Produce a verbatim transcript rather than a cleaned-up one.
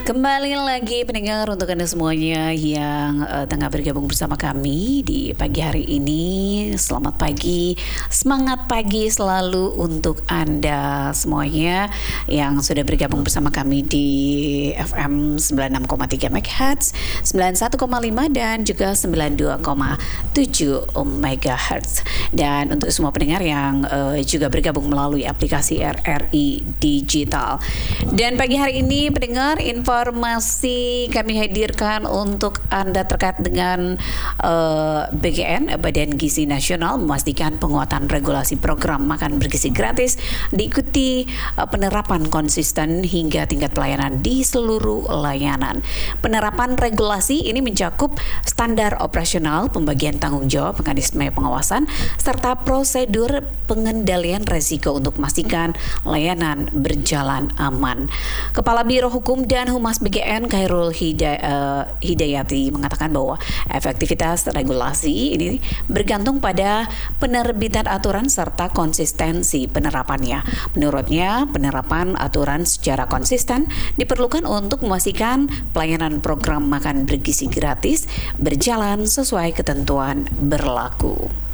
Kembali lagi pendengar untuk Anda semuanya yang uh, tengah bergabung bersama kami di pagi hari ini. Selamat pagi, semangat pagi selalu untuk Anda semuanya yang sudah bergabung bersama kami di F M sembilan puluh enam koma tiga MHz, sembilan puluh satu koma lima dan juga sembilan puluh dua koma tujuh MHz. Dan untuk semua pendengar yang uh, juga bergabung melalui aplikasi R R I Digital. Dan pagi hari ini pendengar, informasi kami hadirkan untuk Anda terkait dengan uh, B G N, Badan Gizi Nasional, memastikan penguatan regulasi program makan bergizi gratis diikuti uh, penerapan konsisten hingga tingkat pelayanan di seluruh layanan. Penerapan regulasi ini mencakup standar operasional, pembagian tanggung jawab, mekanisme pengawasan, serta prosedur pengendalian resiko untuk memastikan layanan berjalan aman. Kepala Biro Hukum dan Humas B G N Khairul Hida, uh, Hidayati mengatakan bahwa efektivitas regulasi ini bergantung pada penerbitan aturan serta konsistensi penerapannya. Menurutnya, penerapan aturan secara konsisten diperlukan untuk memastikan pelayanan program makan bergizi gratis berjalan sesuai ketentuan berlaku.